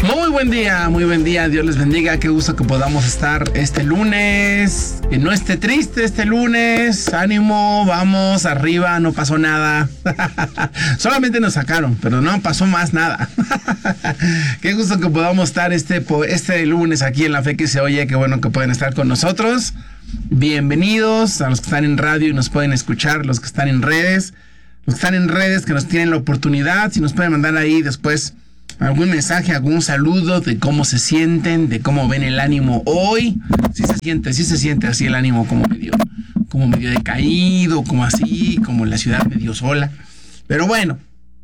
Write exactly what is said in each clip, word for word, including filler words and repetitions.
Muy buen día, muy buen día, Dios les bendiga, qué gusto que podamos estar este lunes, que no esté triste este lunes, ánimo, vamos, arriba, no pasó nada, solamente nos sacaron, pero no pasó más nada. Qué gusto que podamos estar este, este lunes aquí en La Fe que se oye, qué bueno que pueden estar con nosotros, bienvenidos a los que están en radio y nos pueden escuchar, los que están en redes, los que están en redes que nos tienen la oportunidad, si nos pueden mandar ahí después algún mensaje, algún saludo de cómo se sienten, de cómo ven el ánimo hoy. Sí se siente, sí se siente así el ánimo como medio, como medio decaído, como así, como la ciudad medio sola. Pero bueno,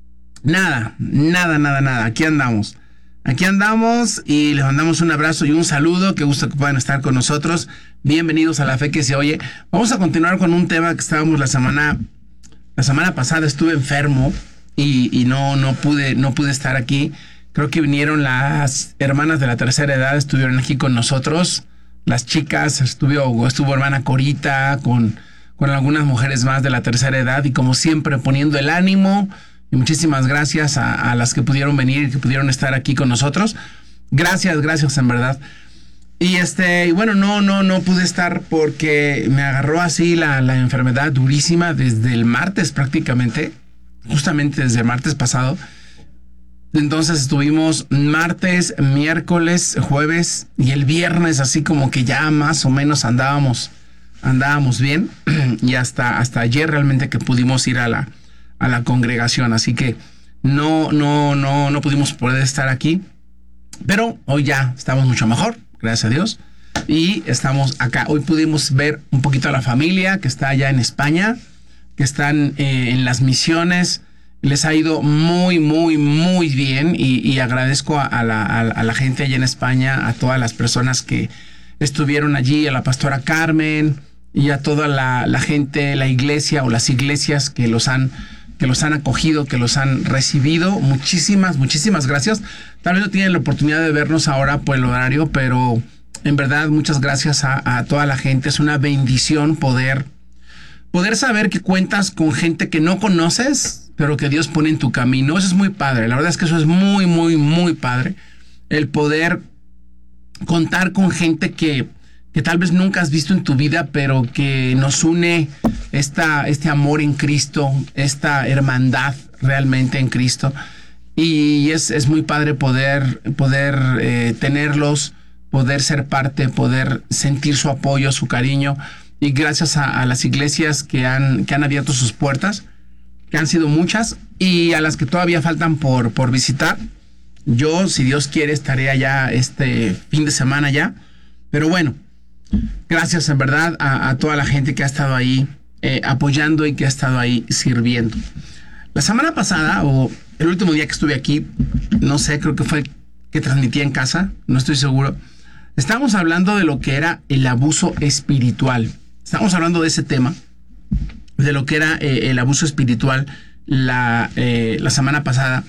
nada, nada, nada, nada. Aquí andamos. Aquí andamos y les mandamos un abrazo y un saludo. Qué gusto que puedan estar con nosotros. Bienvenidos a La Fe que se oye. Vamos a continuar con un tema que estábamos la semana, la semana pasada. Estuve enfermo. Y, y no, no pude, no pude estar aquí. Creo que vinieron las hermanas de la tercera edad, estuvieron aquí con nosotros. Las chicas, estuvo, estuvo hermana Corita con, con algunas mujeres más de la tercera edad. Y como siempre, poniendo el ánimo. Y muchísimas gracias a, a las que pudieron venir, que pudieron estar aquí con nosotros. Gracias, gracias en verdad. Y este, y bueno, no, no, no pude estar porque me agarró así la, la enfermedad durísima desde el martes prácticamente. Justamente desde el martes pasado. Entonces estuvimos martes, miércoles, jueves y el viernes así como que ya más o menos andábamos andábamos bien y hasta hasta ayer realmente que pudimos ir a la a la congregación, así que no no no no pudimos poder estar aquí, pero hoy ya estamos mucho mejor, gracias a Dios, y estamos acá. Hoy pudimos ver un poquito a la familia que está allá en España, que están eh, en las misiones. Les ha ido muy, muy, muy bien y, y agradezco a, a, la, a, a la gente allá en España, a todas las personas que estuvieron allí, a la pastora Carmen y a toda la, la gente, la iglesia o las iglesias que los han que los han acogido, que los han recibido. Muchísimas, muchísimas gracias. Tal vez no tienen la oportunidad de vernos ahora por el horario, pero en verdad muchas gracias a, a toda la gente. Es una bendición poder Poder saber que cuentas con gente que no conoces, pero que Dios pone en tu camino. Eso es muy padre. La verdad es que eso es muy, muy, muy padre. El poder contar con gente que, que tal vez nunca has visto en tu vida, pero que nos une esta, este amor en Cristo, esta hermandad realmente en Cristo. Y es, es muy padre poder, poder eh, tenerlos, poder ser parte, poder sentir su apoyo, su cariño. Y gracias a, a las iglesias que han, que han abierto sus puertas, que han sido muchas, y a las que todavía faltan por, por visitar. Yo, si Dios quiere, estaré allá este fin de semana ya. Pero bueno, gracias en verdad a, a toda la gente que ha estado ahí eh, apoyando y que ha estado ahí sirviendo. La semana pasada, o el último día que estuve aquí, no sé, creo que fue que transmití en casa, no estoy seguro. Estábamos hablando de lo que era el abuso espiritual. Estamos hablando de ese tema, de lo que era eh, el abuso espiritual la, eh, la semana pasada.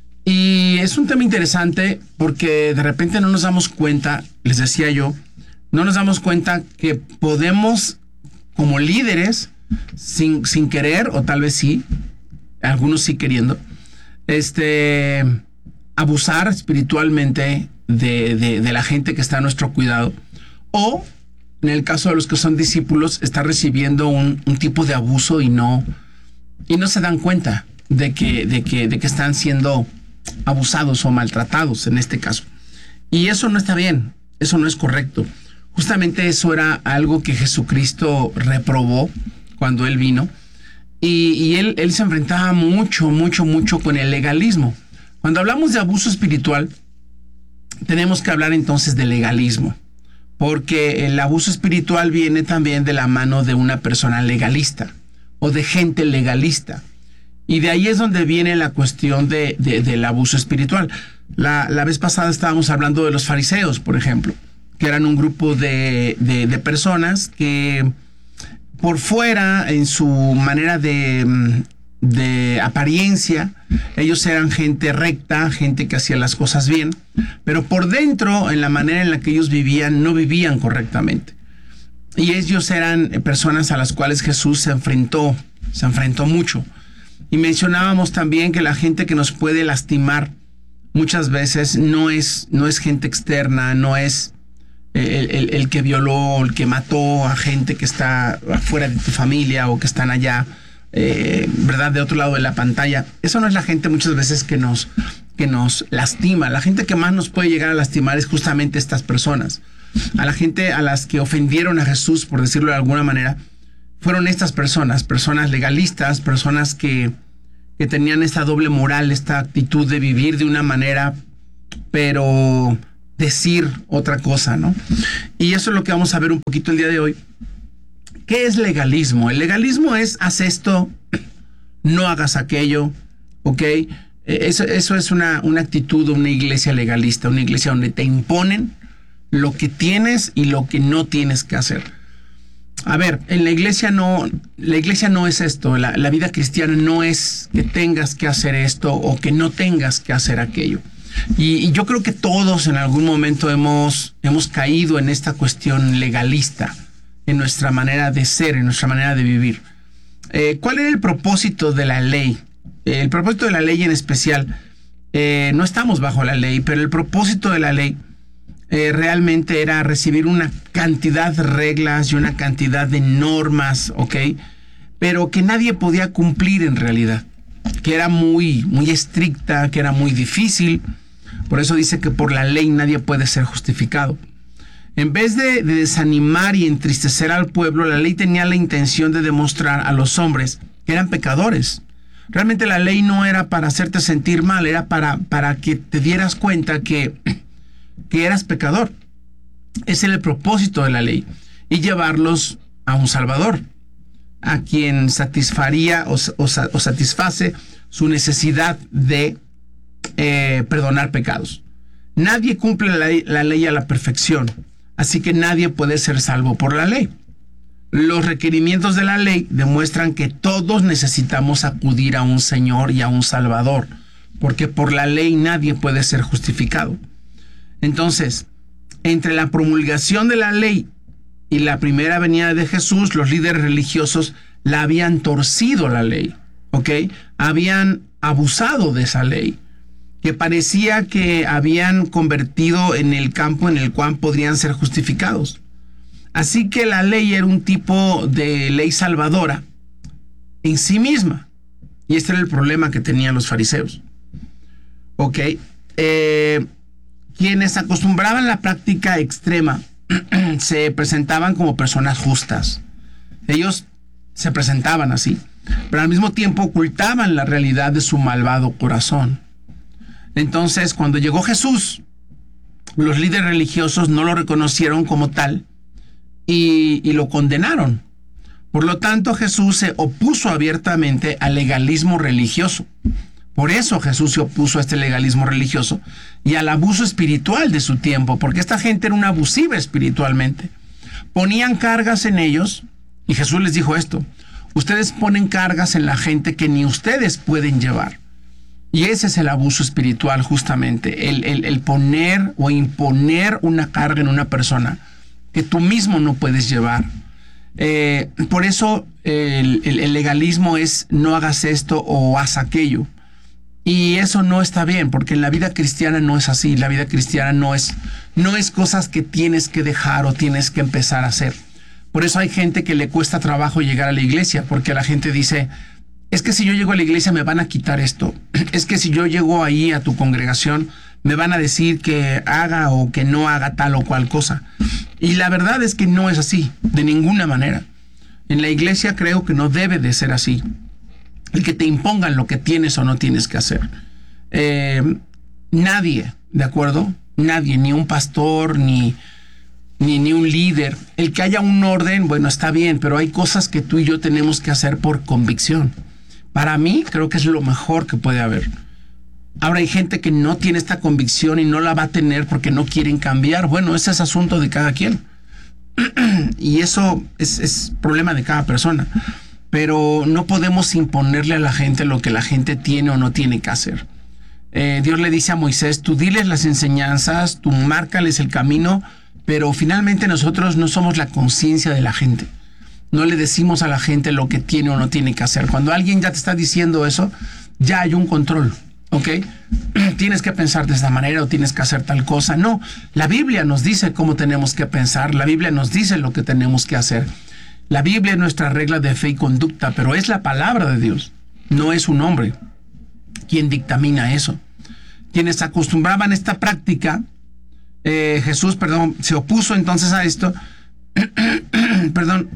Y es un tema interesante porque de repente no nos damos cuenta, les decía yo, no nos damos cuenta que podemos, como líderes, sin, sin querer, o tal vez sí, algunos sí queriendo, este, abusar espiritualmente de, de, de la gente que está a nuestro cuidado, o en el caso de los que son discípulos, está recibiendo un, un tipo de abuso y no, y no se dan cuenta de que, de, que, de que están siendo abusados o maltratados en este caso. Y eso no está bien, eso no es correcto. Justamente eso era algo que Jesucristo reprobó cuando Él vino. Y, y él, él se enfrentaba mucho, mucho, mucho con el legalismo. Cuando hablamos de abuso espiritual, tenemos que hablar entonces de legalismo. Porque el abuso espiritual viene también de la mano de una persona legalista o de gente legalista. Y de ahí es donde viene la cuestión de, de, del abuso espiritual. La, la vez pasada estábamos hablando de los fariseos, por ejemplo, que eran un grupo de, de, de personas que por fuera, en su manera de, de apariencia, ellos eran gente recta, gente que hacía las cosas bien, pero por dentro, en la manera en la que ellos vivían, no vivían correctamente. Y ellos eran personas a las cuales Jesús se enfrentó, se enfrentó mucho. Y mencionábamos también que la gente que nos puede lastimar muchas veces no es, no es gente externa, no es el, el, el que violó, el que mató a gente que está afuera de tu familia o que están allá, eh, ¿verdad? De otro lado de la pantalla. Eso no es la gente muchas veces que nos, que nos lastima. La gente que más nos puede llegar a lastimar es justamente estas personas. A la gente a las que ofendieron a Jesús, por decirlo de alguna manera, fueron estas personas, personas legalistas, personas que, que tenían esta doble moral, esta actitud de vivir de una manera, pero decir otra cosa, ¿no? Y eso es lo que vamos a ver un poquito el día de hoy. ¿Qué es legalismo? El legalismo es, haz esto, no hagas aquello, ¿ok? Eso, eso es una, una actitud de una iglesia legalista, una iglesia donde te imponen lo que tienes y lo que no tienes que hacer. A ver, en la iglesia no, la iglesia no es esto, la, la vida cristiana no es que tengas que hacer esto o que no tengas que hacer aquello. Y, y yo creo que todos en algún momento hemos, hemos caído en esta cuestión legalista, en nuestra manera de ser, en nuestra manera de vivir. Eh, ¿Cuál era el propósito de la ley? Eh, el propósito de la ley en especial, eh, no estamos bajo la ley, pero el propósito de la ley Eh, realmente era recibir una cantidad de reglas y una cantidad de normas, ¿ok? Pero que nadie podía cumplir en realidad, que era muy, muy estricta, que era muy difícil. Por eso dice que por la ley nadie puede ser justificado. En vez de, de desanimar y entristecer al pueblo, la ley tenía la intención de demostrar a los hombres que eran pecadores. Realmente la ley no era para hacerte sentir mal, era para, para que te dieras cuenta que que eras pecador. Ese era el propósito de la ley, y llevarlos a un Salvador, a quien satisfaría o, o, o satisface su necesidad de eh, perdonar pecados. Nadie cumple la ley, la ley a la perfección, así que nadie puede ser salvo por la ley. Los requerimientos de la ley demuestran que todos necesitamos acudir a un Señor y a un Salvador, porque por la ley nadie puede ser justificado. Entonces, entre la promulgación de la ley y la primera venida de Jesús, los líderes religiosos la habían torcido la ley, ¿ok? Habían abusado de esa ley, que parecía que habían convertido en el campo en el cual podrían ser justificados. Así que la ley era un tipo de ley salvadora en sí misma. Y este era el problema que tenían los fariseos, ¿ok? Eh... Quienes acostumbraban la práctica extrema se presentaban como personas justas. Ellos se presentaban así, pero al mismo tiempo ocultaban la realidad de su malvado corazón. Entonces, cuando llegó Jesús, los líderes religiosos no lo reconocieron como tal y, y lo condenaron. Por lo tanto, Jesús se opuso abiertamente al legalismo religioso. Por eso Jesús se opuso a este legalismo religioso y al abuso espiritual de su tiempo, porque esta gente era una abusiva espiritualmente. Ponían cargas en ellos, y Jesús les dijo esto: ustedes ponen cargas en la gente que ni ustedes pueden llevar. Y ese es el abuso espiritual, justamente, el, el, el poner o imponer una carga en una persona que tú mismo no puedes llevar. Eh, por eso el, el, el legalismo es no hagas esto o haz aquello. Y eso no está bien, porque en la vida cristiana no es así. La vida cristiana no es, no es cosas que tienes que dejar o tienes que empezar a hacer. Por eso hay gente que le cuesta trabajo llegar a la iglesia, porque la gente dice: es que si yo llego a la iglesia me van a quitar esto. Es que si yo llego ahí a tu congregación me van a decir que haga o que no haga tal o cual cosa. Y la verdad es que no es así, de ninguna manera. En la iglesia creo que no debe de ser así, el que te impongan lo que tienes o no tienes que hacer. Eh, nadie, ¿de acuerdo? Nadie, ni un pastor, ni, ni, ni un líder. El que haya un orden, bueno, está bien, pero hay cosas que tú y yo tenemos que hacer por convicción. Para mí, creo que es lo mejor que puede haber. Ahora hay gente que no tiene esta convicción y no la va a tener porque no quieren cambiar. Bueno, ese es asunto de cada quien. Y eso es, es problema de cada persona. Pero no podemos imponerle a la gente lo que la gente tiene o no tiene que hacer. Eh, Dios le dice a Moisés: tú diles las enseñanzas, tú márcales el camino, pero finalmente nosotros no somos la conciencia de la gente. No le decimos a la gente lo que tiene o no tiene que hacer. Cuando alguien ya te está diciendo eso, ya hay un control. ¿ok? Tienes que pensar de esta manera o tienes que hacer tal cosa. No, la Biblia nos dice cómo tenemos que pensar, la Biblia nos dice lo que tenemos que hacer. La Biblia es nuestra regla de fe y conducta, pero es la palabra de Dios, no es un hombre quien dictamina eso. Quienes acostumbraban esta práctica, eh, Jesús, perdón, se opuso entonces a esto, perdón,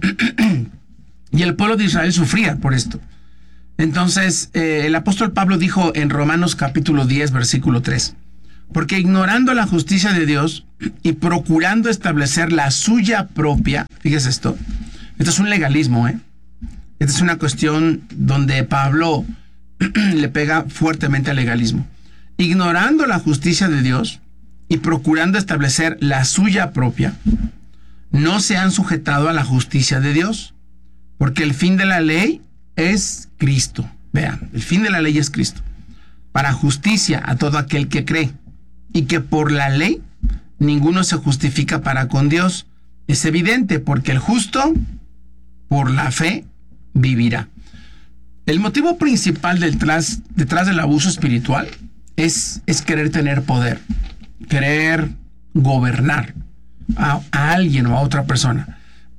y el pueblo de Israel sufría por esto. Entonces, eh, el apóstol Pablo dijo en Romanos capítulo diez, versículo tres, porque ignorando la justicia de Dios y procurando establecer la suya propia, fíjese esto, esto es un legalismo, ¿eh? Esta es una cuestión donde Pablo le pega fuertemente al legalismo. Ignorando la justicia de Dios y procurando establecer la suya propia, no se han sujetado a la justicia de Dios, porque el fin de la ley es Cristo. Vean, el fin de la ley es Cristo, para justicia a todo aquel que cree, y que por la ley ninguno se justifica para con Dios. Es evidente, porque el justo por la fe vivirá. El motivo principal detrás, detrás del abuso espiritual es, es querer tener poder, querer gobernar a, a alguien o a otra persona.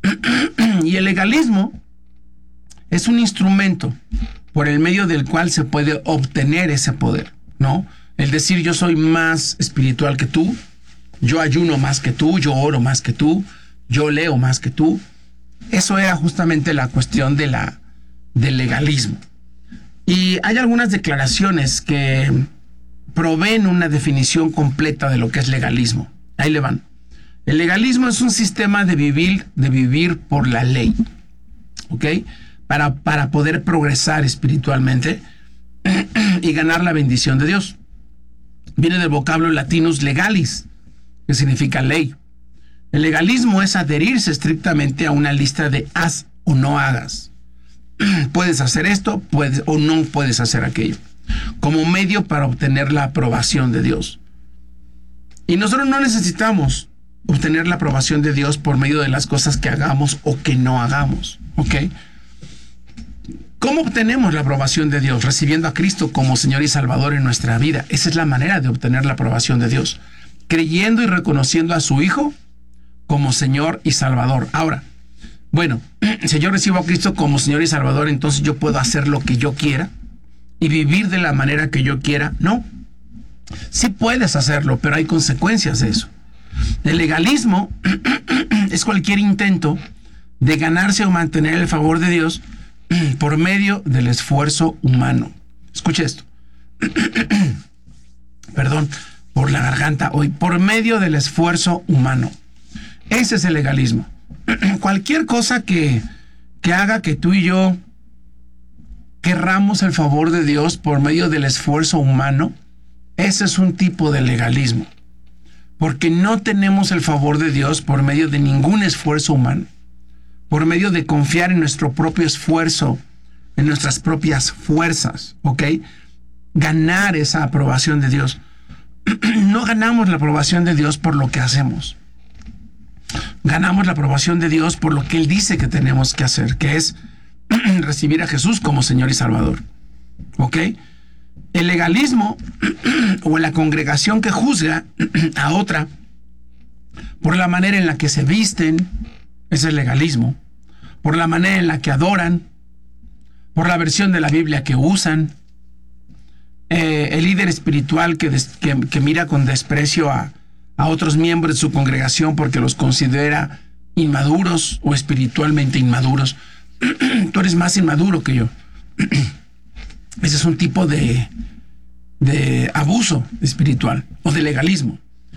Y el legalismo es un instrumento por el medio del cual se puede obtener ese poder, ¿no? El decir yo soy más espiritual que tú, yo ayuno más que tú, yo oro más que tú, yo leo más que tú. Eso era justamente la cuestión de la, del legalismo. Y hay algunas declaraciones que proveen una definición completa de lo que es legalismo. Ahí le van. El legalismo es un sistema de vivir, de vivir por la ley, ¿ok? Para, para poder progresar espiritualmente y ganar la bendición de Dios. Viene del vocablo latinus legalis, que significa ley. El legalismo es adherirse estrictamente a una lista de haz o no hagas. Puedes hacer esto, puedes o no puedes hacer aquello, como medio para obtener la aprobación de Dios. Y nosotros no necesitamos obtener la aprobación de Dios por medio de las cosas que hagamos o que no hagamos, ¿ok? ¿Cómo obtenemos la aprobación de Dios? Recibiendo a Cristo como Señor y Salvador en nuestra vida. Esa es la manera de obtener la aprobación de Dios, creyendo y reconociendo a su Hijo como Señor y Salvador. Ahora, bueno, si yo recibo a Cristo como Señor y Salvador, entonces yo puedo hacer lo que yo quiera y vivir de la manera que yo quiera. No, sí puedes hacerlo, pero hay consecuencias de eso. El legalismo es cualquier intento de ganarse o mantener el favor de Dios por medio del esfuerzo humano. Escuche esto. Perdón por la garganta hoy. Por medio del esfuerzo humano. Ese es el legalismo. Cualquier cosa que, que haga que tú y yo querramos el favor de Dios por medio del esfuerzo humano, ese es un tipo de legalismo. Porque no tenemos el favor de Dios por medio de ningún esfuerzo humano. Por medio de confiar en nuestro propio esfuerzo, en nuestras propias fuerzas, ¿ok? Ganar esa aprobación de Dios. No ganamos la aprobación de Dios por lo que hacemos. Ganamos la aprobación de Dios por lo que Él dice que tenemos que hacer, que es recibir a Jesús como Señor y Salvador. ¿Ok? El legalismo o la congregación que juzga a otra por la manera en la que se visten, ese es legalismo. Por la manera en la que adoran, por la versión de la Biblia que usan, eh, el líder espiritual que, des, que, que mira con desprecio a, a otros miembros de su congregación porque los considera inmaduros o espiritualmente inmaduros. Tú eres más inmaduro que yo. Ese es un tipo de, de abuso espiritual o de legalismo.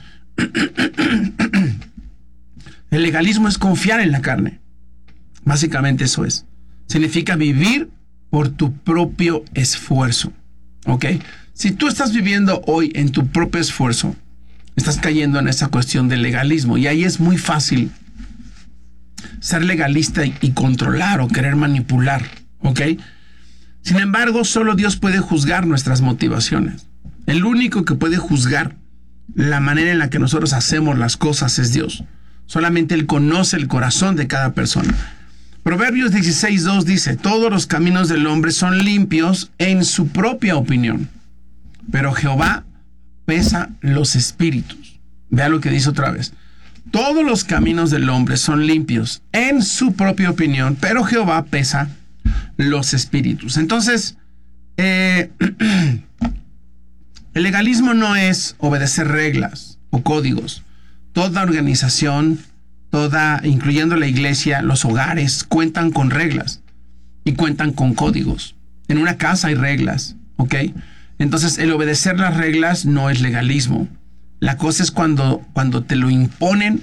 El legalismo es confiar en la carne. Básicamente eso es. Significa vivir por tu propio esfuerzo. ¿Ok? Si tú estás viviendo hoy en tu propio esfuerzo, estás cayendo en esa cuestión del legalismo. Y ahí es muy fácil ser legalista y, y controlar o querer manipular. ¿Ok? Sin embargo, solo Dios puede juzgar nuestras motivaciones. El único que puede juzgar la manera en la que nosotros hacemos las cosas es Dios. Solamente Él conoce el corazón de cada persona. Proverbios dieciséis dos dice, todos los caminos del hombre son limpios en su propia opinión, pero Jehová pesa los espíritus. Vea lo que dice otra vez. Todos los caminos del hombre son limpios en su propia opinión, pero Jehová pesa los espíritus. Entonces, eh, el legalismo no es obedecer reglas o códigos. Toda organización, toda, incluyendo la iglesia, los hogares, cuentan con reglas y cuentan con códigos. En una casa hay reglas, ¿ok? Entonces, el obedecer las reglas no es legalismo. La cosa es cuando, cuando te lo imponen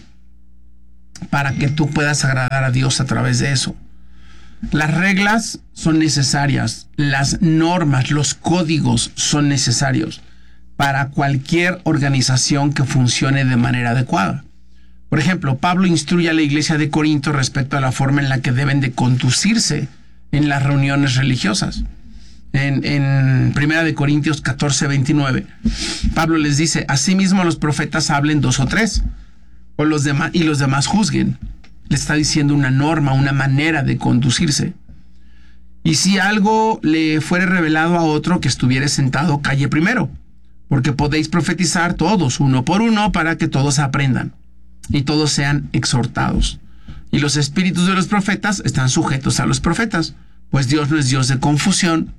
para que tú puedas agradar a Dios a través de eso. Las reglas son necesarias. Las normas, los códigos son necesarios para cualquier organización que funcione de manera adecuada. Por ejemplo, Pablo instruye a la iglesia de Corinto respecto a la forma en la que deben de conducirse en las reuniones religiosas. En, en Primera de Corintios catorce, veintinueve, Pablo les dice: asimismo los profetas hablen dos o tres, o los demás, y los demás juzguen. Le está diciendo una norma, una manera de conducirse. Y si algo le fuere revelado a otro que estuviere sentado, calle primero, porque podéis profetizar todos, uno por uno, para que todos aprendan y todos sean exhortados. Y los espíritus de los profetas están sujetos a los profetas, pues Dios no es Dios de confusión,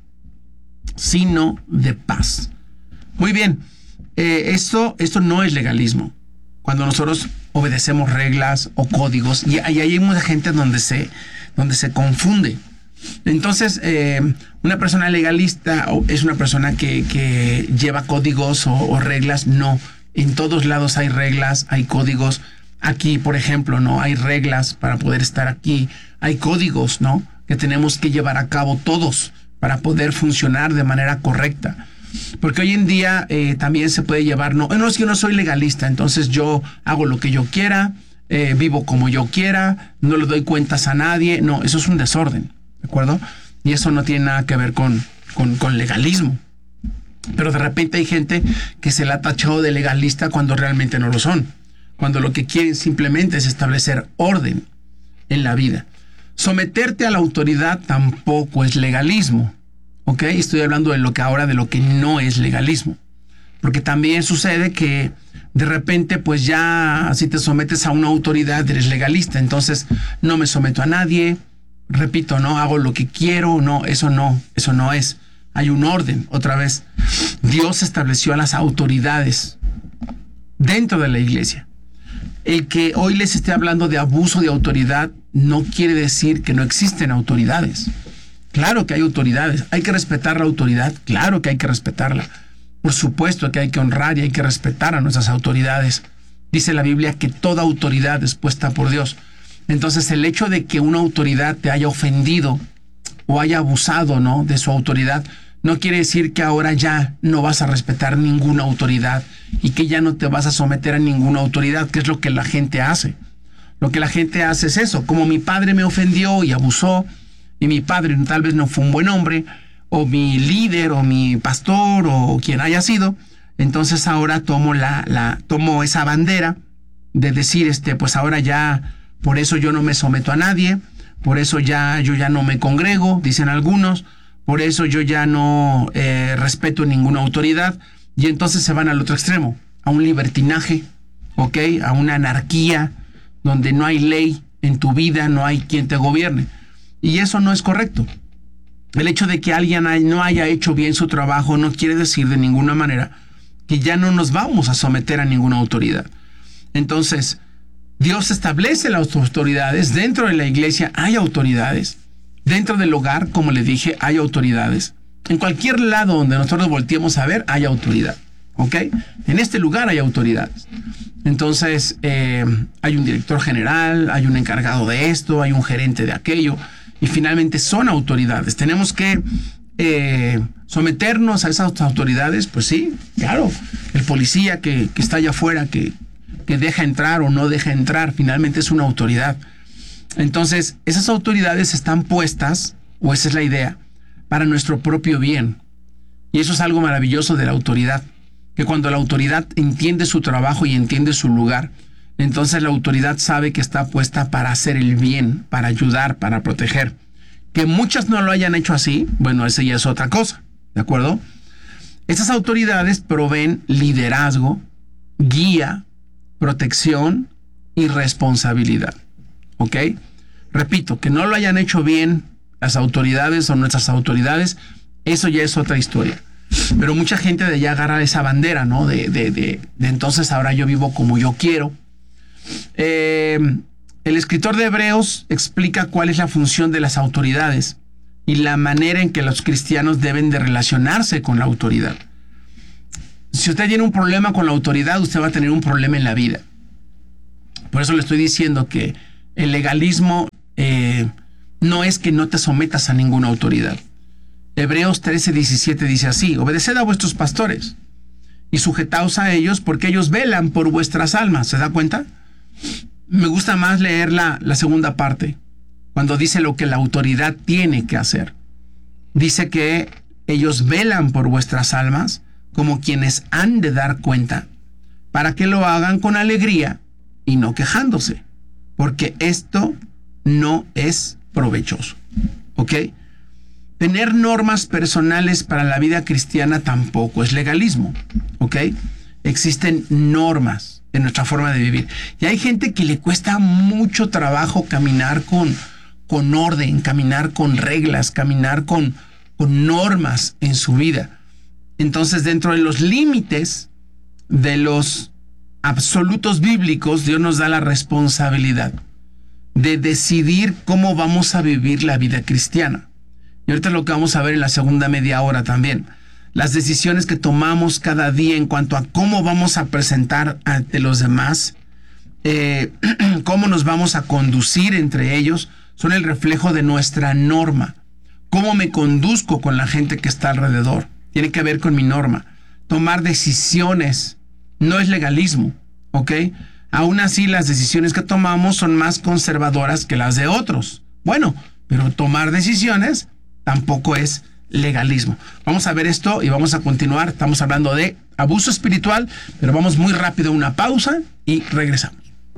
sino de paz. Muy bien, eh, esto, esto no es legalismo. Cuando nosotros obedecemos reglas o códigos, y, y hay mucha gente donde se, donde se confunde. Entonces, eh, una persona legalista es una persona que, que lleva códigos o, o reglas. No, en todos lados hay reglas, hay códigos. Aquí, por ejemplo, no hay reglas para poder estar aquí. Hay códigos, ¿no?, que tenemos que llevar a cabo todos para poder funcionar de manera correcta. Porque hoy en día eh, también se puede llevar, no, no es que yo no soy legalista, entonces yo hago lo que yo quiera, eh, vivo como yo quiera, no le doy cuentas a nadie. No, eso es un desorden, ¿de acuerdo? Y eso no tiene nada que ver con, con, con legalismo. Pero de repente hay gente que se la ha tachado de legalista cuando realmente no lo son. Cuando lo que quieren simplemente es establecer orden en la vida. Someterte a la autoridad tampoco es legalismo, ¿ok? Estoy hablando de lo que ahora de lo que no es legalismo. Porque también sucede que de repente pues ya si te sometes a una autoridad eres legalista. Entonces no me someto a nadie, repito, no hago lo que quiero. No, eso no, eso no es. Hay un orden, otra vez. Dios estableció a las autoridades dentro de la iglesia. El que hoy les esté hablando de abuso de autoridad no quiere decir que no existen autoridades. Claro que hay autoridades. ¿Hay que respetar la autoridad? Claro que hay que respetarla. Por supuesto que hay que honrar y hay que respetar a nuestras autoridades. Dice la Biblia que toda autoridad es puesta por Dios. Entonces, el hecho de que una autoridad te haya ofendido o haya abusado, ¿no?, de su autoridad, no quiere decir que ahora ya no vas a respetar ninguna autoridad y que ya no te vas a someter a ninguna autoridad, que es lo que la gente hace. Lo que la gente hace es eso. Como mi padre me ofendió y abusó, y mi padre tal vez no fue un buen hombre, o mi líder, o mi pastor, o quien haya sido, entonces ahora tomo, la, la, tomo esa bandera de decir, este, pues ahora ya, por eso yo no me someto a nadie, por eso ya yo ya no me congrego, dicen algunos, por eso yo ya no eh, respeto ninguna autoridad, y entonces se van al otro extremo, a un libertinaje, ¿ok?, a una anarquía, donde no hay ley en tu vida, no hay quien te gobierne. Y eso no es correcto. El hecho de que alguien no haya hecho bien su trabajo no quiere decir de ninguna manera que ya no nos vamos a someter a ninguna autoridad. Entonces, Dios establece las autoridades. Dentro de la iglesia hay autoridades. Dentro del hogar, como le dije, hay autoridades. En cualquier lado donde nosotros volteemos a ver, hay autoridad. ¿Ok? En este lugar hay autoridades. Entonces, eh, hay un director general, hay un encargado de esto, hay un gerente de aquello, y finalmente son autoridades. Tenemos que eh, someternos a esas autoridades. Pues sí, claro. El policía que, que está allá afuera, que, que deja entrar o no deja entrar, finalmente es una autoridad. Entonces, esas autoridades están puestas, o esa es la idea, para nuestro propio bien. Y eso es algo maravilloso de la autoridad, que cuando la autoridad entiende su trabajo y entiende su lugar, entonces la autoridad sabe que está puesta para hacer el bien, para ayudar, para proteger. Que muchas no lo hayan hecho así, bueno, esa ya es otra cosa, ¿de acuerdo? Estas autoridades proveen liderazgo, guía, protección y responsabilidad. ¿Ok? Repito, que no lo hayan hecho bien las autoridades o nuestras autoridades, eso ya es otra historia. Pero mucha gente de allá agarra esa bandera, ¿no? De, de, de, de entonces ahora yo vivo como yo quiero. Eh, el escritor de Hebreos explica cuál es la función de las autoridades y la manera en que los cristianos deben de relacionarse con la autoridad. Si usted tiene un problema con la autoridad, usted va a tener un problema en la vida. Por eso le estoy diciendo que el legalismo eh, no es que no te sometas a ninguna autoridad. Hebreos trece diecisiete dice así: obedeced a vuestros pastores y sujetaos a ellos, porque ellos velan por vuestras almas. ¿Se da cuenta? Me gusta más leer la, la segunda parte, cuando dice lo que la autoridad tiene que hacer. Dice que ellos velan por vuestras almas como quienes han de dar cuenta, para que lo hagan con alegría y no quejándose, porque esto no es provechoso. ¿Ok? Tener normas personales para la vida cristiana tampoco es legalismo. ¿Ok? Existen normas en nuestra forma de vivir. Y hay gente que le cuesta mucho trabajo caminar con, con orden, caminar con reglas, caminar con, con normas en su vida. Entonces, dentro de los límites de los absolutos bíblicos, Dios nos da la responsabilidad de decidir cómo vamos a vivir la vida cristiana. Y ahorita lo que vamos a ver en la segunda media hora también. Las decisiones que tomamos cada día en cuanto a cómo vamos a presentar ante los demás, eh, cómo nos vamos a conducir entre ellos, son el reflejo de nuestra norma. Cómo me conduzco con la gente que está alrededor tiene que ver con mi norma. Tomar decisiones no es legalismo, ¿ok? Aún así, las decisiones que tomamos son más conservadoras que las de otros. Bueno, pero tomar decisiones tampoco es legalismo. Vamos a ver esto y vamos a continuar. Estamos hablando de abuso espiritual, pero vamos muy rápido a una pausa y regresamos.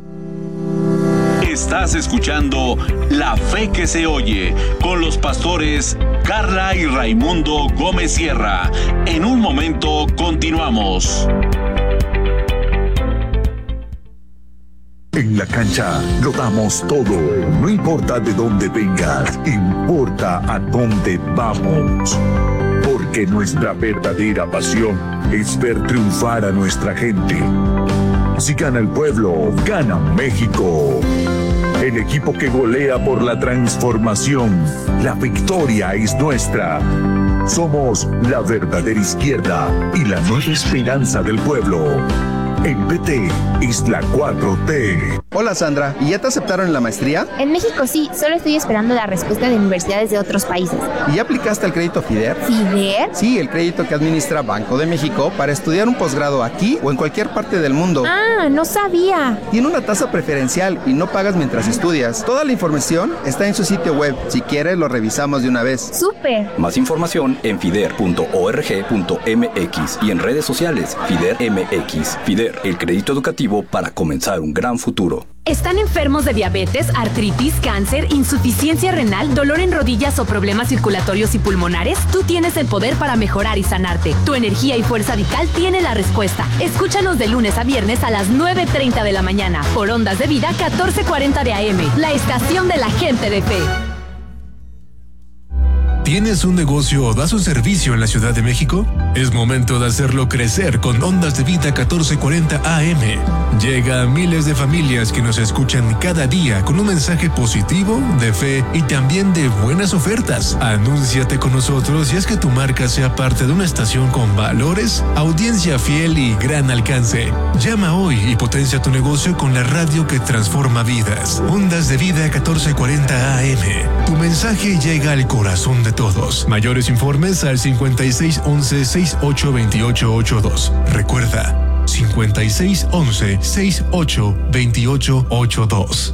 Estás escuchando La Fe que se oye con los pastores Carla y Raimundo Gómez Sierra. En un momento continuamos. En la cancha lo damos todo, no importa de dónde vengas, importa a dónde vamos. Porque nuestra verdadera pasión es ver triunfar a nuestra gente. Si gana el pueblo, gana México. El equipo que golea por la transformación, la victoria es nuestra. Somos la verdadera izquierda y la nueva esperanza del pueblo. El P T es la cuatro T. Hola Sandra, ¿y ya te aceptaron en la maestría? En México sí, solo estoy esperando la respuesta de universidades de otros países. ¿Y ya aplicaste al crédito FIDER? ¿FIDER? Sí, el crédito que administra Banco de México para estudiar un posgrado aquí o en cualquier parte del mundo. Ah, no sabía. Tiene una tasa preferencial y no pagas mientras estudias. Toda la información está en su sitio web. Si quieres, lo revisamos de una vez. ¡Súper! Más información en fider punto org punto m x y en redes sociales FIDER M X. FIDER, el crédito educativo para comenzar un gran futuro. ¿Están enfermos de diabetes, artritis, cáncer, insuficiencia renal, dolor en rodillas o problemas circulatorios y pulmonares? Tú tienes el poder para mejorar y sanarte. Tu energía y fuerza vital tiene la respuesta. Escúchanos de lunes a viernes a las nueve treinta de la mañana por Ondas de Vida catorce cuarenta de A M, la estación de la gente de fe. ¿Tienes un negocio o das un servicio en la Ciudad de México? Es momento de hacerlo crecer con Ondas de Vida catorce cuarenta A M. Llega a miles de familias que nos escuchan cada día con un mensaje positivo, de fe y también de buenas ofertas. Anúnciate con nosotros y haz que tu marca sea parte de una estación con valores, audiencia fiel y gran alcance. Llama hoy y potencia tu negocio con la radio que transforma vidas. Ondas de Vida catorce cuarenta A M. Tu mensaje llega al corazón de todos. Mayores informes al cincuenta y seis once sesenta y ocho veintiocho ochenta y dos. Recuerda, cincuenta y seis once sesenta y ocho veintiocho ochenta y dos.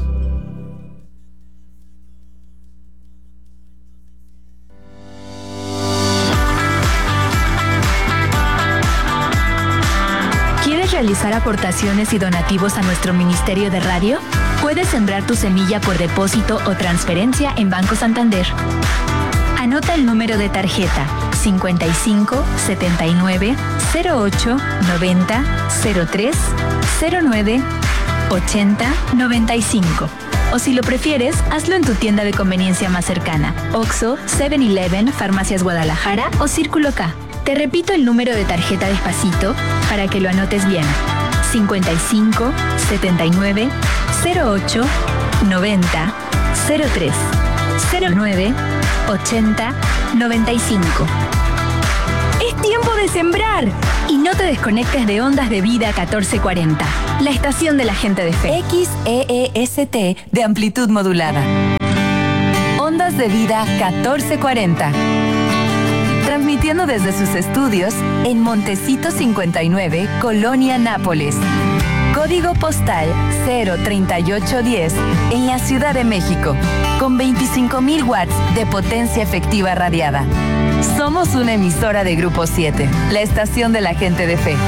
¿Quieres realizar aportaciones y donativos a nuestro Ministerio de Radio? Puedes sembrar tu semilla por depósito o transferencia en Banco Santander. Anota el número de tarjeta cincuenta y cinco, setenta y nueve, cero ocho, noventa, cero tres, cero nueve, ochenta, noventa y cinco. O si lo prefieres, hazlo en tu tienda de conveniencia más cercana. Oxxo, seven eleven, Farmacias Guadalajara o Círculo K. Te repito el número de tarjeta despacito para que lo anotes bien. cincuenta y cinco, setenta y nueve, cero ocho, noventa, cero tres, cero nueve, ochenta, noventa y cinco. ¡Es tiempo de sembrar! Y no te desconectes de Ondas de Vida catorce cuarenta, la estación de la gente de fe. X E E S T de amplitud modulada. Ondas de Vida catorce cuarenta. Transmitiendo desde sus estudios en Montecito cincuenta y nueve, Colonia Nápoles. Código postal cero treinta y ocho diez en la Ciudad de México, con veinticinco mil watts de potencia efectiva radiada. Somos una emisora de Grupo siete, la estación de la gente de fe.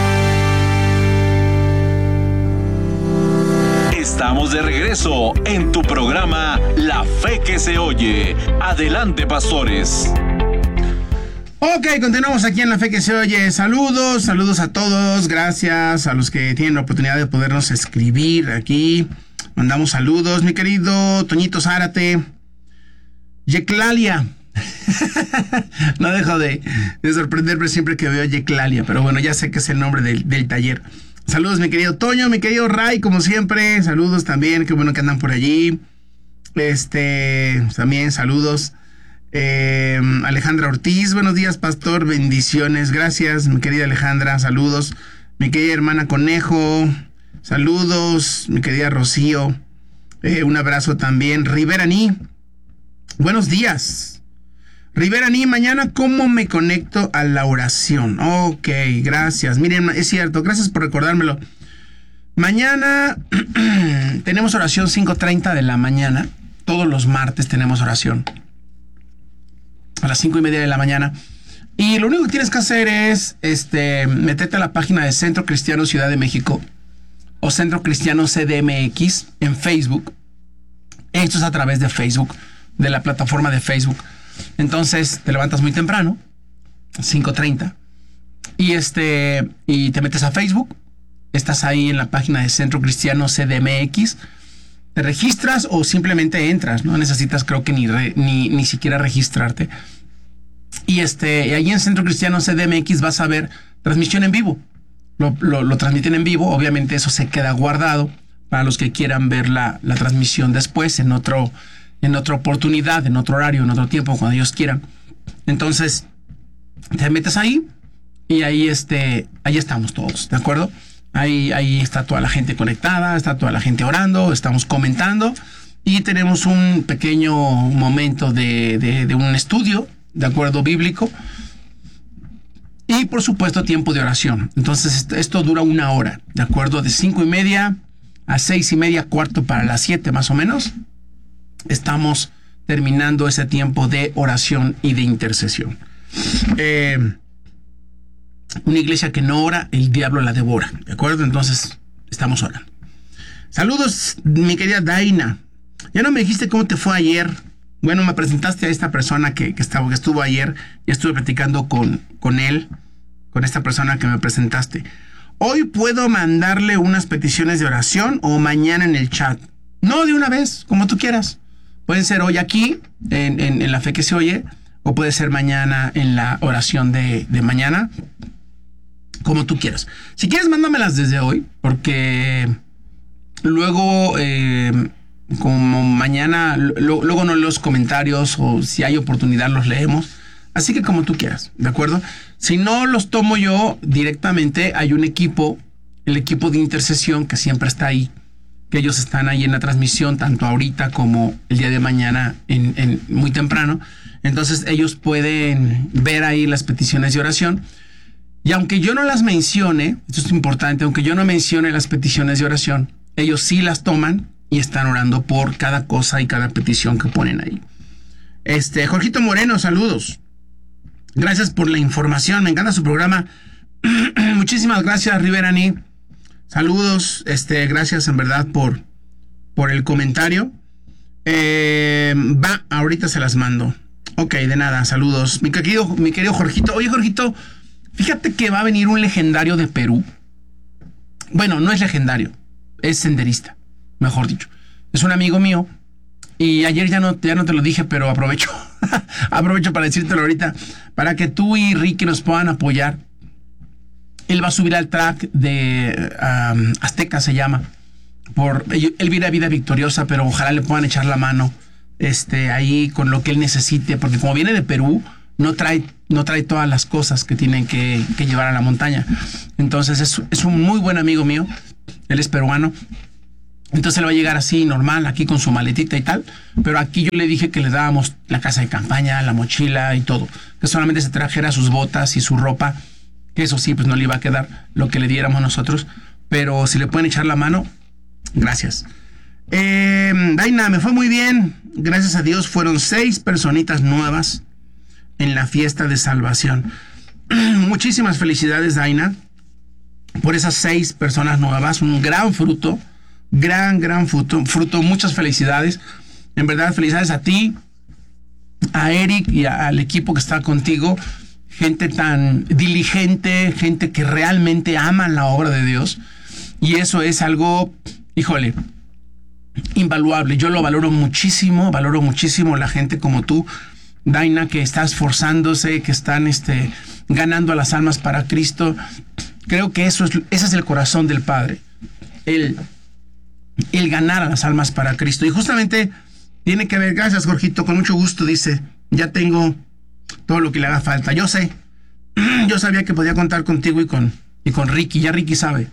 Estamos de regreso en tu programa La Fe que se oye. Adelante, pastores. Ok, continuamos aquí en La Fe que se oye. Saludos, saludos a todos. Gracias a los que tienen la oportunidad de podernos escribir aquí. Mandamos saludos, mi querido Toñito Zárate. Yeclalia. No dejo de, de sorprenderme siempre que veo a Yeclalia, pero bueno, ya sé que es el nombre del, del taller. Saludos, mi querido Toño, mi querido Ray, como siempre. Saludos también, qué bueno que andan por allí. Este, también saludos. Eh, Alejandra Ortiz, buenos días, pastor, bendiciones, gracias, mi querida Alejandra, saludos. Mi querida hermana Conejo, saludos. Mi querida Rocío, eh, un abrazo también. Rivera Ni, buenos días. Rivera Ni, mañana, ¿cómo me conecto a la oración? Ok, gracias. Miren, es cierto, gracias por recordármelo. Mañana tenemos oración cinco treinta de la mañana. Todos los martes tenemos oración a las cinco y media de la mañana. Y lo único que tienes que hacer es este, meterte a la página de Centro Cristiano Ciudad de México o Centro Cristiano C D M X en Facebook. Esto es a través de Facebook, de la plataforma de Facebook. Entonces te levantas muy temprano, cinco treinta, y este y te metes a Facebook. Estás ahí en la página de Centro Cristiano C D M X. Te registras o simplemente entras. No necesitas, creo que ni re, ni, ni siquiera registrarte. Y este y ahí en Centro Cristiano C D M X vas a ver transmisión en vivo. Lo, lo, lo transmiten en vivo. Obviamente eso se queda guardado para los que quieran ver la, la transmisión después en otro en otra oportunidad, en otro horario, en otro tiempo, cuando ellos quieran. Entonces, te metes ahí y ahí, este, ahí estamos todos, ¿de acuerdo? Ahí, ahí está toda la gente conectada, está toda la gente orando, estamos comentando y tenemos un pequeño momento de, de, de un estudio, de acuerdo, bíblico. Y, por supuesto, tiempo de oración. Entonces, esto dura una hora, ¿de acuerdo? De cinco y media a seis y media, cuarto para las siete, más o menos. Estamos terminando ese tiempo de oración y de intercesión. Eh, una iglesia que no ora, el diablo la devora, ¿de acuerdo? Entonces, estamos orando. Saludos, mi querida Daina. Ya no me dijiste cómo te fue ayer. Bueno, me presentaste a esta persona que, que, estaba, que estuvo ayer y estuve platicando con, con él, con esta persona que me presentaste. Hoy puedo mandarle unas peticiones de oración o mañana en el chat. No, de una vez, como tú quieras. Pueden ser hoy aquí, en, en, en La Fe que se oye, o puede ser mañana en la oración de, de mañana, como tú quieras. Si quieres, mándamelas desde hoy, porque luego, eh, como mañana, lo, luego no leo los comentarios, o si hay oportunidad los leemos. Así que como tú quieras, ¿de acuerdo? Si no los tomo yo directamente, hay un equipo, el equipo de intercesión que siempre está ahí, que ellos están ahí en la transmisión, tanto ahorita como el día de mañana, en, en muy temprano. Entonces ellos pueden ver ahí las peticiones de oración. Y aunque yo no las mencione, esto es importante, aunque yo no mencione las peticiones de oración, ellos sí las toman y están orando por cada cosa y cada petición que ponen ahí. Este, Jorgito Moreno, saludos. Gracias por la información, me encanta su programa. Muchísimas gracias, Rivera Ni. Saludos, este, gracias en verdad por, por el comentario. Eh, va, ahorita se las mando. Ok, de nada, saludos. Mi querido, mi querido Jorgito. Oye, Jorgito, fíjate que va a venir un legendario de Perú. Bueno, no es legendario, es senderista, mejor dicho. Es un amigo mío. Y ayer ya no, ya no te lo dije, pero aprovecho. aprovecho para decírtelo ahorita. Para que tú y Ricky nos puedan apoyar. Él va a subir al track de um, Azteca, se llama. Por, él vive vida victoriosa, pero ojalá le puedan echar la mano. Este, ahí con lo que él necesite, porque como viene de Perú, no trae, no trae todas las cosas que tienen que, que llevar a la montaña. Entonces es, es un muy buen amigo mío, él es peruano, entonces él va a llegar así normal, aquí con su maletita y tal, pero aquí yo le dije que le dábamos la casa de campaña, la mochila y todo, que solamente se trajera sus botas y su ropa, que eso sí, pues no le iba a quedar lo que le diéramos nosotros, pero si le pueden echar la mano, gracias. Eh, Daina, me fue muy bien. Gracias a Dios fueron seis personitas nuevas en la fiesta de salvación. Muchísimas felicidades, Daina, por esas seis personas nuevas. Un gran fruto, gran, gran fruto, fruto. Muchas felicidades. En verdad, felicidades a ti, a Eric y a, al equipo que está contigo. Gente tan diligente, gente que realmente ama la obra de Dios. Y eso es algo, híjole, invaluable. Yo lo valoro muchísimo, valoro muchísimo la gente como tú, Daina, que está esforzándose, que están este, ganando a las almas para Cristo. Creo que eso es, ese es el corazón del Padre, el, el ganar a las almas para Cristo. Y justamente tiene que ver, gracias Jorgito, con mucho gusto, dice, ya tengo todo lo que le haga falta. Yo sé, yo sabía que podía contar contigo y con, y con Ricky, ya Ricky sabe,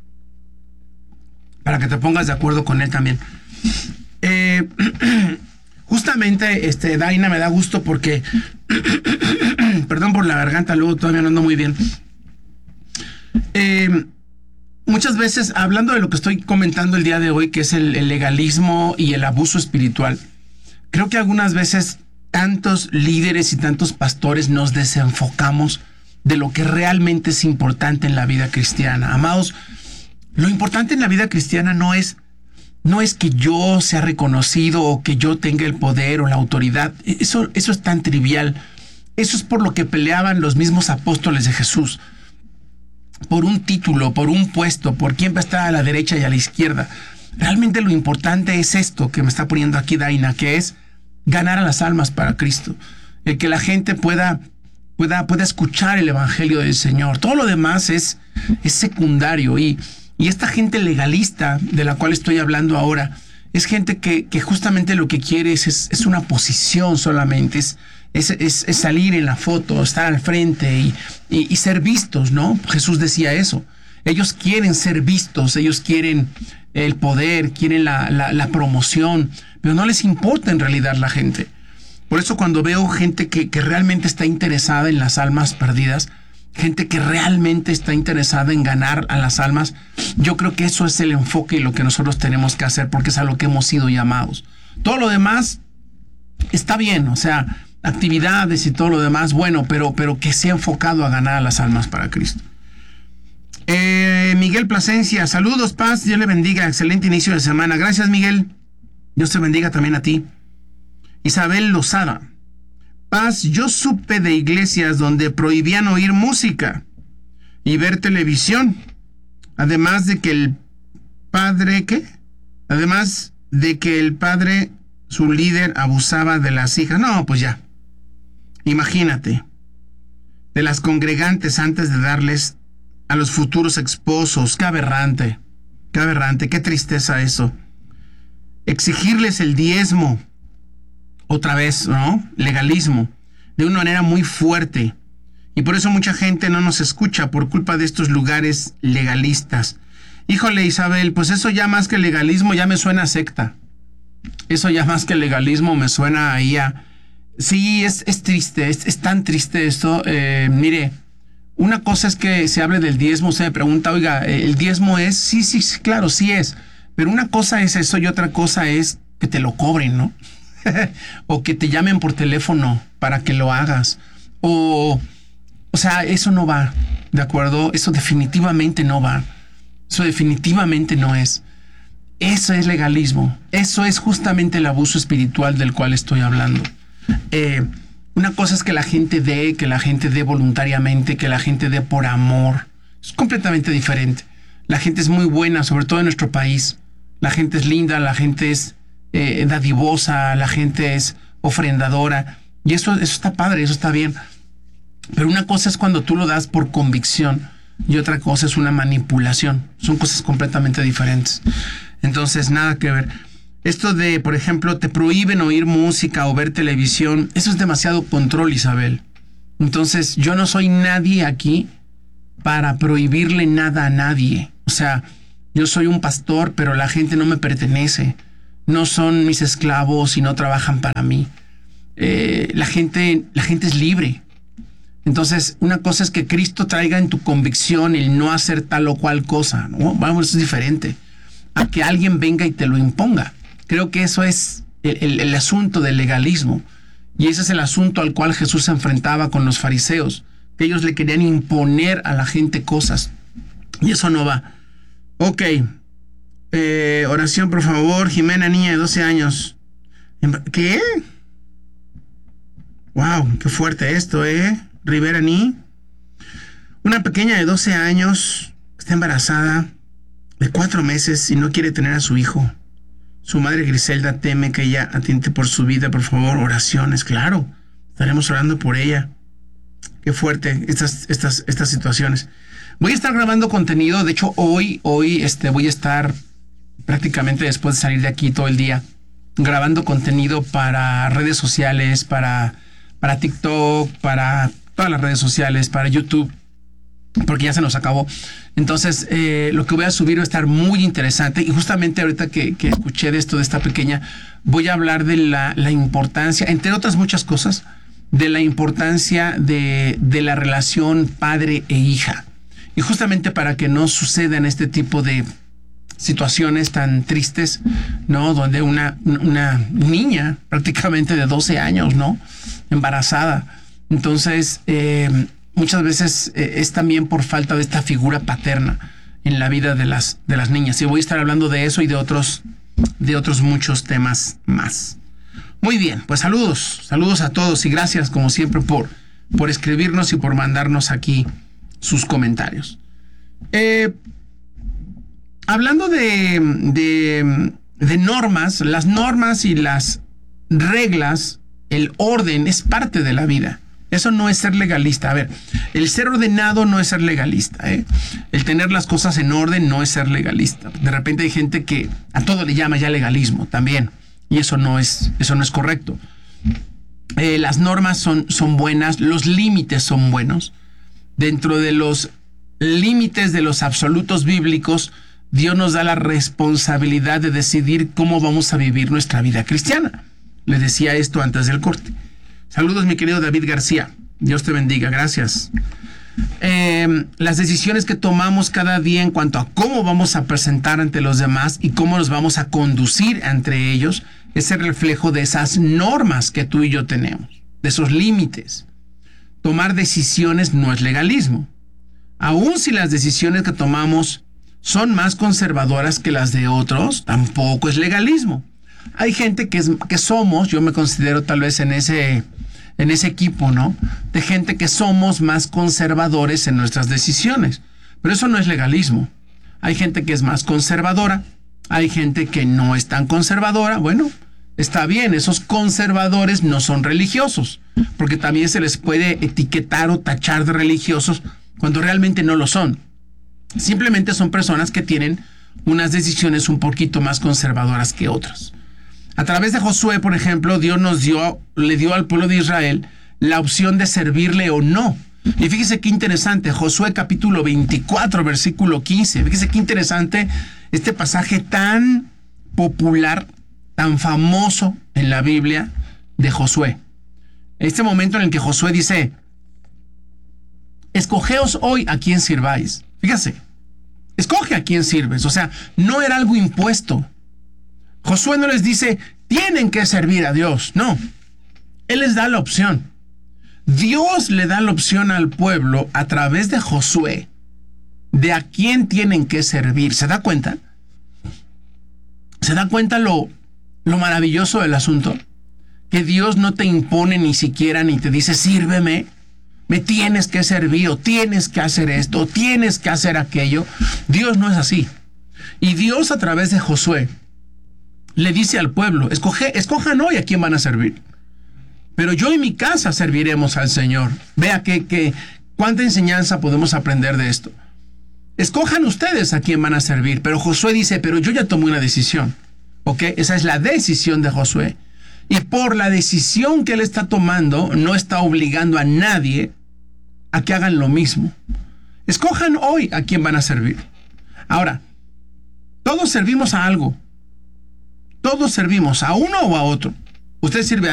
para que te pongas de acuerdo con él también. Eh, justamente, este, Daina, me da gusto porque, perdón por la garganta, luego todavía no ando muy bien. Eh, muchas veces, hablando de lo que estoy comentando el día de hoy, que es el, el legalismo y el abuso espiritual, creo que algunas veces tantos líderes y tantos pastores nos desenfocamos de lo que realmente es importante en la vida cristiana. Amados, lo importante en la vida cristiana no es, no es que yo sea reconocido o que yo tenga el poder o la autoridad. Eso, eso es tan trivial. Eso es por lo que peleaban los mismos apóstoles de Jesús. Por un título, por un puesto, por quién va a estar a la derecha y a la izquierda. Realmente lo importante es esto que me está poniendo aquí Daina, que es ganar a las almas para Cristo. El que la gente pueda, pueda, pueda escuchar el evangelio del Señor. Todo lo demás es, es secundario. Y Y esta gente legalista de la cual estoy hablando ahora es gente que, que justamente lo que quiere es, es, es una posición solamente, es, es, es, es salir en la foto, estar al frente y, y, y ser vistos, ¿no? Jesús decía eso. Ellos quieren ser vistos, ellos quieren el poder, quieren la, la, la promoción, pero no les importa en realidad la gente. Por eso cuando veo gente que, que realmente está interesada en las almas perdidas, gente que realmente está interesada en ganar a las almas, yo creo que eso es el enfoque y lo que nosotros tenemos que hacer, porque es a lo que hemos sido llamados. Todo lo demás está bien, o sea, actividades y todo lo demás, bueno, pero, pero que sea enfocado a ganar a las almas para Cristo. Eh, Miguel Plasencia, saludos, paz, Dios le bendiga, excelente inicio de semana. Gracias, Miguel. Dios te bendiga también a ti. Isabel Lozada, paz, yo supe de iglesias donde prohibían oír música y ver televisión, además de que el padre, ¿qué? Además de que el padre, su líder, abusaba de las hijas. No, pues ya, imagínate, de las congregantes antes de darles a los futuros esposos. Qué aberrante, qué aberrante, qué tristeza eso. Exigirles el diezmo, otra vez, ¿no? Legalismo, de una manera muy fuerte. Y por eso mucha gente no nos escucha por culpa de estos lugares legalistas. Híjole, Isabel, pues eso ya más que legalismo ya me suena a secta. Eso ya más que legalismo me suena ahí a... Sí, es, es triste, es, es tan triste esto. Eh, mire, una cosa es que se hable del diezmo, usted me pregunta, oiga, ¿el diezmo es? Sí, sí, sí, claro, sí es. Pero una cosa es eso y otra cosa es que te lo cobren, ¿no? O que te llamen por teléfono para que lo hagas. O, o sea, eso no va, ¿de acuerdo? Eso definitivamente no va. Eso definitivamente no es. Eso es legalismo. Eso es justamente el abuso espiritual del cual estoy hablando. Eh, Una cosa es que la gente dé, que la gente dé voluntariamente, que la gente dé por amor. Es completamente diferente. La gente es muy buena, sobre todo en nuestro país. La gente es linda, la gente es eh, dadivosa, la gente es ofrendadora. Y eso, eso está padre, eso está bien. Pero una cosa es cuando tú lo das por convicción y otra cosa es una manipulación. Son cosas completamente diferentes. Entonces, nada que ver. Esto de, por ejemplo, te prohíben oír música o ver televisión, eso es demasiado control, Isabel. Entonces, yo no soy nadie aquí para prohibirle nada a nadie. O sea, yo soy un pastor, pero la gente no me pertenece. No son mis esclavos y no trabajan para mí. Eh, la gente, la gente es libre. Entonces, una cosa es que Cristo traiga en tu convicción el no hacer tal o cual cosa, ¿no? Vamos, eso es diferente a que alguien venga y te lo imponga. Creo que eso es el, el, el asunto del legalismo. Y ese es el asunto al cual Jesús se enfrentaba con los fariseos. Que ellos le querían imponer a la gente cosas. Y eso no va. Ok. Eh, oración, por favor. Jimena, niña de doce años. ¿Qué? Wow, qué fuerte esto, ¿eh? Rivera Ni. Una pequeña de doce años está embarazada de cuatro meses y no quiere tener a su hijo. Su madre Griselda teme que ella atiente por su vida. Por favor, oraciones, claro. Estaremos orando por ella. Qué fuerte estas, estas, estas situaciones. Voy a estar grabando contenido. De hecho, hoy, hoy este, voy a estar prácticamente después de salir de aquí todo el día grabando contenido para redes sociales, para, para TikTok, para todas las redes sociales, para YouTube, porque ya se nos acabó. Entonces, eh, lo que voy a subir va a estar muy interesante. Y justamente ahorita que, que escuché de esto, de esta pequeña, voy a hablar de la, la importancia, entre otras muchas cosas, de la importancia de, de la relación padre e hija. Y justamente para que no sucedan este tipo de situaciones tan tristes, ¿no? Donde una, una niña prácticamente de doce años, ¿no? Embarazada. Entonces, eh, muchas veces eh, es también por falta de esta figura paterna en la vida de las, de las niñas. Y voy a estar hablando de eso y de otros, de otros muchos temas más. Muy bien, pues saludos, saludos a todos y gracias como siempre por, por escribirnos y por mandarnos aquí sus comentarios. Eh, hablando de, de, de normas, las normas y las reglas, el orden es parte de la vida. Eso no es ser legalista. A ver, el ser ordenado no es ser legalista, ¿eh? El tener las cosas en orden no es ser legalista. De repente hay gente que a todo le llama ya legalismo también. Y eso no es, eso no es correcto. Eh, las normas son, son buenas, los límites son buenos. Dentro de los límites de los absolutos bíblicos, Dios nos da la responsabilidad de decidir cómo vamos a vivir nuestra vida cristiana. Les decía esto antes del corte. Saludos, mi querido David García. Dios te bendiga. Gracias. Eh, las decisiones que tomamos cada día en cuanto a cómo vamos a presentar ante los demás y cómo nos vamos a conducir entre ellos es el reflejo de esas normas que tú y yo tenemos, de esos límites. Tomar decisiones no es legalismo. Aun si las decisiones que tomamos son más conservadoras que las de otros, tampoco es legalismo. Hay gente que, es, que somos, yo me considero tal vez en ese, en ese equipo, ¿no? De gente que somos más conservadores en nuestras decisiones. Pero eso no es legalismo. Hay gente que es más conservadora, hay gente que no es tan conservadora. Bueno, está bien, esos conservadores no son religiosos, porque también se les puede etiquetar o tachar de religiosos cuando realmente no lo son. Simplemente son personas que tienen unas decisiones un poquito más conservadoras que otras. A través de Josué, por ejemplo, Dios nos dio, le dio al pueblo de Israel la opción de servirle o no. Y fíjese qué interesante, Josué capítulo veinticuatro, versículo quince. Fíjese qué interesante este pasaje tan popular, tan famoso en la Biblia de Josué. Este momento en el que Josué dice, escogeos hoy a quién sirváis. Fíjese, escoge a quién sirves. O sea, no era algo impuesto. Josué no les dice, tienen que servir a Dios. No, Él les da la opción. Dios le da la opción al pueblo a través de Josué de a quién tienen que servir. ¿Se da cuenta? ¿Se da cuenta lo, lo maravilloso del asunto? que Dios no te impone ni siquiera ni te dice, sírveme, me tienes que servir, o tienes que hacer esto, o tienes que hacer aquello. Dios no es así. Y Dios, a través de Josué, le dice al pueblo, escoge, escojan hoy a quién van a servir. Pero yo y mi casa serviremos al Señor. Vea que, que cuánta enseñanza podemos aprender de esto. Escojan ustedes a quién van a servir. Pero Josué dice, pero yo ya tomé una decisión. ¿Ok? Esa es la decisión de Josué. Y por la decisión que él está tomando, no está obligando a nadie a que hagan lo mismo. Escojan hoy a quién van a servir. Ahora, todos servimos a algo. Todos servimos a uno o a otro. Usted sirve a